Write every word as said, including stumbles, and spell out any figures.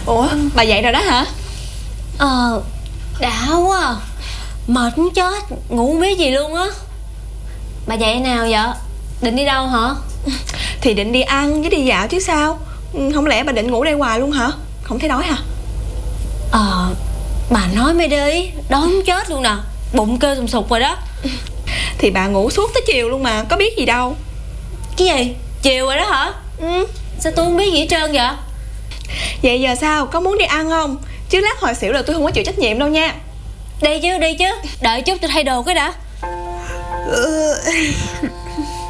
Ủa bà dậy rồi đó hả? Ờ đã quá à. Mệt muốn chết, ngủ không biết gì luôn á. Bà dậy nào vậy? Định đi đâu hả? Thì định đi ăn với đi dạo chứ sao. Không lẽ bà định ngủ đây hoài luôn hả? Không thấy đói hả? Ờ bà nói mới đi, đói muốn chết luôn nè. Bụng kêu sùng sục rồi đó. Thì bà ngủ suốt tới chiều luôn mà, có biết gì đâu. Cái gì? Chiều rồi đó hả? Ừ. Sao tôi không biết gì hết trơn vậy? Vậy giờ sao, có muốn đi ăn không? Chứ lát hồi xỉu là tôi không có chịu trách nhiệm đâu nha. Đi chứ, đi chứ. Đợi chút tôi thay đồ cái đã. Ừ.